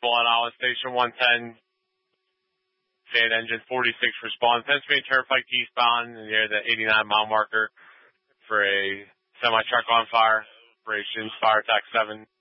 on Island Station 110. Jet engine 46 response. Pennsylvania Turnpike eastbound near the 89-mile marker for a semi-truck on fire. Operations Fire Attack 7.